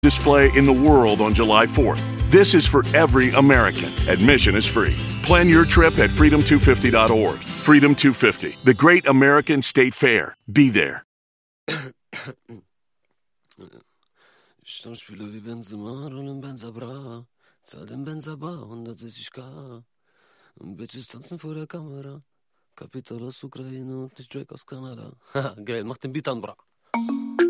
display in the world on July 4th. This is for every American. Admission is free. Plan your trip at freedom250.org. Freedom 250, the great American state fair. Be there. Ich spiele wie Benzema, rollen Benza bra. Zahl den Benza bar, 160k. Bitches tanzen vor der Kamera. Kapital aus Ukraine und nicht Drake aus Kanada. Haha, geil, mach den Beat an, bra.